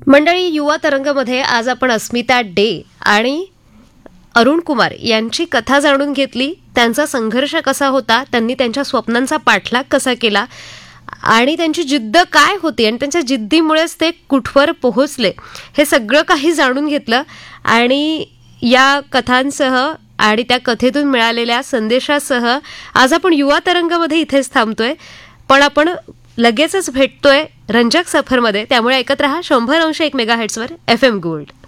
मंडळी, युवा तरंगमध्ये आज आपण अस्मिता डे आणि अरुण कुमार यांची कथा जाणून घेतली. त्यांचा संघर्ष कसा होता, त्यांनी त्यांच्या स्वप्नांचा पाठलाग कसा केला आणि त्यांची जिद्द काय होती आणि त्यांच्या जिद्दीमुळेच ते कुठवर पोहोचले, हे सगळं काही जाणून घेतलं. आणि या कथांसह आणि त्या कथेतून मिळालेल्या संदेशासह आज आपण युवा तरंगमध्ये इथेच थांबतोय, पण आपण लगेचच भेटतोय रंजक सफरमध्ये. त्यामुळे ऐकत रहा 100.1 मेगाहर्ट्झवर FM गोल्ड.